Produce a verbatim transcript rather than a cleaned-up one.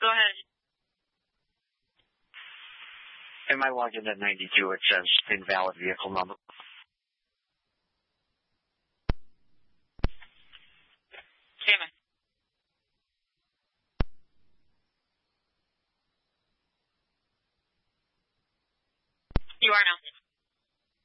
Go ahead. In my login at ninety-two, it says invalid vehicle number. Stand by. You are now.